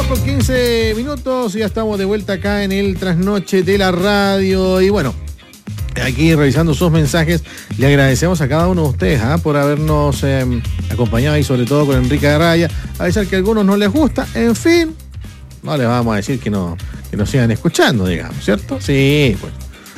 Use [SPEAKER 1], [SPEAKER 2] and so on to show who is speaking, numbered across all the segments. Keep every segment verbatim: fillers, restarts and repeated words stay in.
[SPEAKER 1] con quince minutos y ya estamos de vuelta acá en el Trasnoche de la Radio. Y bueno, aquí revisando sus mensajes, le agradecemos a cada uno de ustedes ¿eh? por habernos eh, acompañado y sobre todo con Enrique de Raya. A pesar que a algunos no les gusta, en fin, no les vamos a decir que no, que nos sigan escuchando, digamos, ¿cierto? Sí, pues.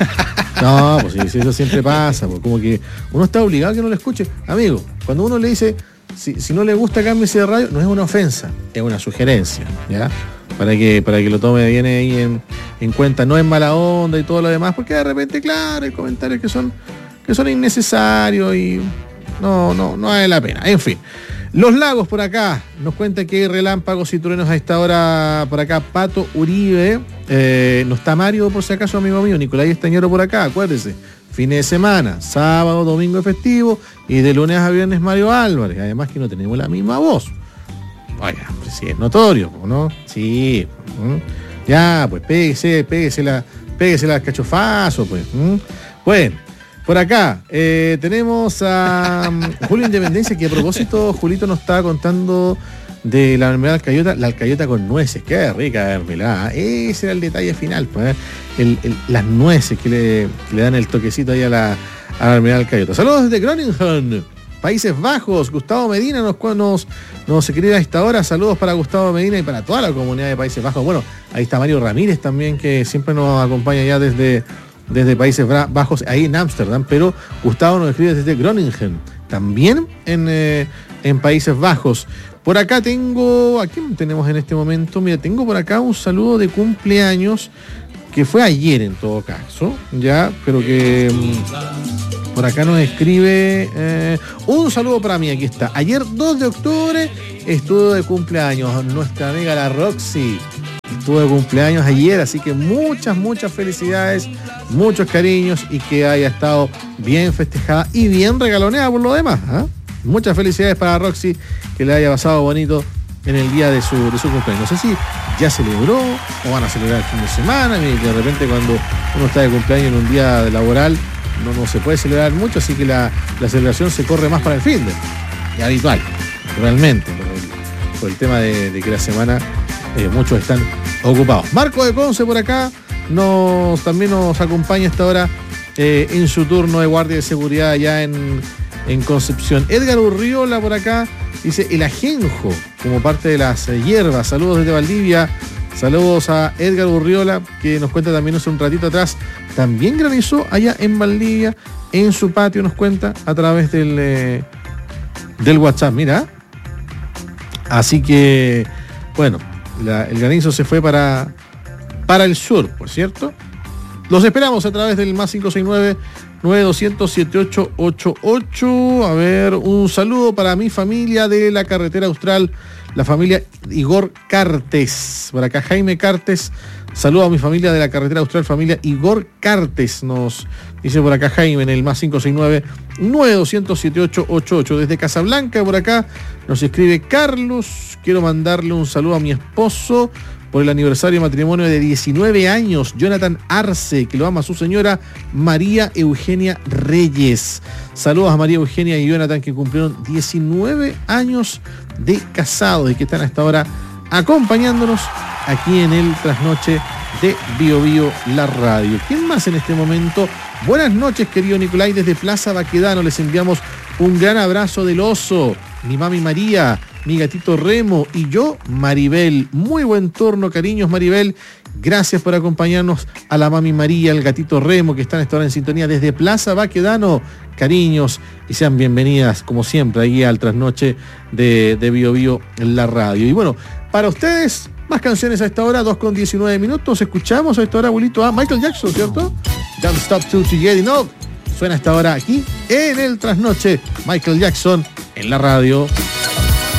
[SPEAKER 1] No, pues sí, eso siempre pasa, pues como que uno está obligado a que no lo escuche. Amigo, cuando uno le dice, si, si no le gusta, cámbiese de radio, no es una ofensa, es una sugerencia, ¿ya? Para que, para que lo tome bien ahí en, en cuenta, no es mala onda y todo lo demás, porque de repente, claro, hay comentarios que son, que son innecesarios y no, no, no vale la pena. En fin. Los Lagos por acá, nos cuenta que hay relámpagos y truenos a esta hora por acá. Pato Uribe, eh, no está Mario por si acaso, amigo mío, Nicolás Estañero por acá, acuérdese, fines de semana, sábado, domingo festivo y de lunes a viernes Mario Álvarez, además que no tenemos la misma voz. Oiga, pues sí, es notorio, ¿no? Sí, ¿mm? Ya, pues péguese, péguese la, péguese la cachofazo, pues. ¿Mm? Bueno. Por acá eh, tenemos a um, Julio Independencia, que a propósito Julito nos estaba contando de la mermelada alcayota, la alcayota con nueces. Qué rica mermelada, ese era el detalle final, pues, el, el, las nueces que le, que le dan el toquecito ahí a la, a la mermelada alcayota. Saludos desde Groningen, Países Bajos. Gustavo Medina nos, nos, nos escribe a esta hora. Saludos para Gustavo Medina y para toda la comunidad de Países Bajos. Bueno, ahí está Mario Ramírez también, que siempre nos acompaña ya desde... desde Países Bajos, ahí en Ámsterdam, pero Gustavo nos escribe desde Groningen, también en, eh, en Países Bajos. Por acá tengo, ¿a quién tenemos en este momento? Mira, tengo por acá un saludo de cumpleaños, que fue ayer en todo caso, ya, pero que mmm, por acá nos escribe, eh, un saludo para mí, aquí está. Ayer dos de octubre estuvo de cumpleaños nuestra amiga la Roxy. Estuvo de cumpleaños ayer, así que muchas, muchas felicidades, muchos cariños y que haya estado bien festejada y bien regaloneada por lo demás. ¿eh? Muchas felicidades para Roxy, que le haya pasado bonito en el día de su, de su cumpleaños. No sé si ya celebró o van a celebrar el fin de semana, y de repente cuando uno está de cumpleaños en un día laboral no, no se puede celebrar mucho, así que la, la celebración se corre más para el fin de y habitual, realmente, por el, por el tema de, de que la semana... Eh, muchos están ocupados. Marco de Conce por acá nos también nos acompaña esta hora eh, en su turno de guardia de seguridad allá en, en Concepción. Edgar Urriola por acá dice el ajenjo como parte de las eh, hierbas. Saludos desde Valdivia. Saludos a Edgar Urriola, que nos cuenta también hace un ratito atrás. También granizó allá en Valdivia, en su patio, nos cuenta a través del, eh, del WhatsApp. Mira. Así que, bueno, La, el granizo se fue para, para el sur, por cierto. Los esperamos a través del más cinco seis nueve, nueve dos cero cero, siete ocho ocho ocho. A ver, un saludo para mi familia de la carretera austral, la familia Igor Cartes. Por acá Jaime Cartes. Saludo a mi familia de la carretera austral, familia Igor Cartes. Nos dice por acá Jaime en el más cinco seis nueve, nueve dos cero cero, siete ocho ocho ocho. Desde Casablanca por acá nos escribe Carlos. Quiero mandarle un saludo a mi esposo por el aniversario de matrimonio de diecinueve años, Jonathan Arce, que lo ama su señora María Eugenia Reyes. Saludos a María Eugenia y Jonathan, que cumplieron diecinueve años de casados y que están a esta hora acompañándonos aquí en el Trasnoche de Bio Bio, la radio. ¿Quién más en este momento? Buenas noches, querido Nicolai, desde Plaza Baquedano. Les enviamos un gran abrazo del oso, mi mami María, mi gatito Remo y yo, Maribel. Muy buen turno, cariños, Maribel. Gracias por acompañarnos a la mami María, al gatito Remo, que están a esta hora en sintonía desde Plaza Baquedano. Cariños y sean bienvenidas, como siempre, ahí al Trasnoche de, de Bio Bio, la radio. Y bueno, para ustedes, más canciones a esta hora, dos con diecinueve minutos. Escuchamos a esta hora, abuelito, a Michael Jackson, ¿cierto? Don't Stop Till To Get Enough. Suena a esta hora aquí en el Trasnoche, Michael Jackson en la radio.